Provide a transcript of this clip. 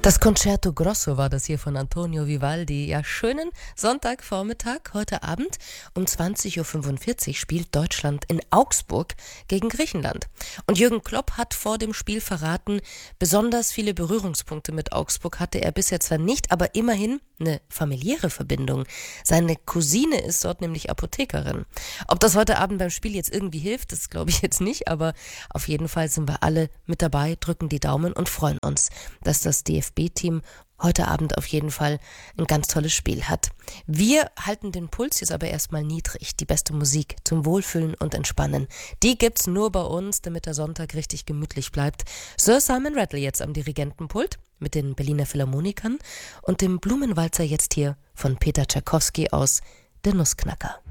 Das Concerto Grosso war das hier von Antonio Vivaldi. Ja, schönen Sonntagvormittag. Heute Abend um 20.45 Uhr spielt Deutschland in Augsburg gegen Griechenland. Und Jürgen Klopp hat vor dem Spiel verraten, besonders viele Berührungspunkte mit Augsburg hatte er bisher zwar nicht, aber immerhin eine familiäre Verbindung. Seine Cousine ist dort nämlich Apothekerin. Ob das heute Abend beim Spiel jetzt irgendwie hilft, das glaube ich jetzt nicht, aber auf jeden Fall sind wir alle mit dabei, drücken die Daumen und freuen uns, dass das DFB-Team heute Abend auf jeden Fall ein ganz tolles Spiel hat. Wir halten den Puls jetzt aber erstmal niedrig. Die beste Musik zum Wohlfühlen und Entspannen, die gibt's nur bei uns, damit der Sonntag richtig gemütlich bleibt. Sir Simon Rattle jetzt am Dirigentenpult mit den Berliner Philharmonikern und dem Blumenwalzer jetzt hier von Peter Tschaikowski aus Der Nussknacker.